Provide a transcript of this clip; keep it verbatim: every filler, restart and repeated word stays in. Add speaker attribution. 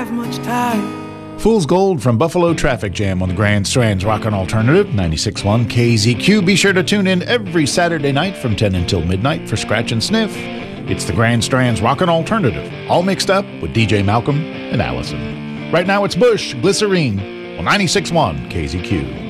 Speaker 1: have much time.
Speaker 2: Fool's Gold from Buffalo Traffic Jam on the Grand Strands Rockin' Alternative, ninety-six point one K Z Q. Be sure to tune in every Saturday night from ten until midnight for Scratch and Sniff. It's the Grand Strands Rockin' Alternative, all mixed up with D J Malcolm and Allison. Right now it's Bush, Glycerine, on ninety-six point one K Z Q.